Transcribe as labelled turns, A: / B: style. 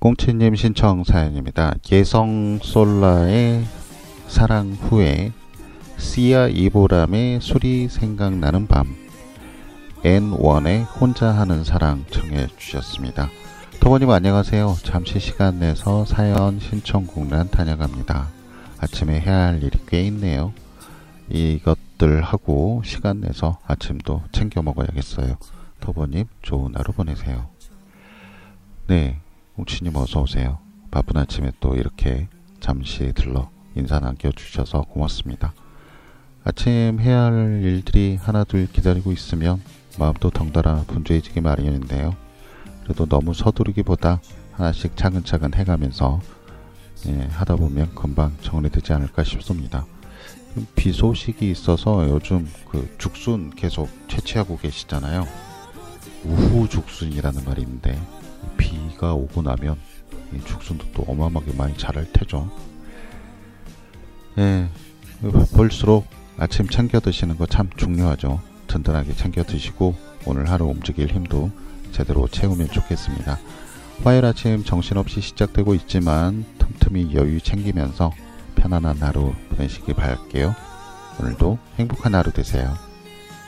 A: 꽁치님 신청 사연입니다. 예성솔라의 사랑 후에, 시아 이보람의 술이 생각나는 밤, N1의 혼자 하는 사랑 청해 주셨습니다. 토보님 안녕하세요. 잠시 시간 내서 사연 신청곡란 다녀갑니다. 아침에 해야 할 일이 꽤 있네요. 이것들 하고 시간 내서 아침도 챙겨 먹어야겠어요. 토보님 좋은 하루 보내세요. 네, 꽁치님 어서오세요. 바쁜 아침에 또 이렇게 잠시 들러 인사 남겨주셔서 고맙습니다. 아침 해야 할 일들이 하나둘 기다리고 있으면 마음도 덩달아 분주해지기 마련인데요. 그래도 너무 서두르기보다 하나씩 차근차근 해가면서 하다보면 금방 정리되지 않을까 싶습니다. 비 소식이 있어서 요즘 죽순 계속 채취하고 계시잖아요. 우후 죽순이라는 말이 있는데 비가 오고 나면 이 죽순도 또 어마어마하게 많이 자랄 테죠. 볼수록 아침 챙겨 드시는 거 참 중요하죠. 든든하게 챙겨 드시고 오늘 하루 움직일 힘도 제대로 채우면 좋겠습니다. 화요일 아침 정신없이 시작되고 있지만 틈틈이 여유 챙기면서 편안한 하루 보내시기 바랄게요. 오늘도 행복한 하루 되세요.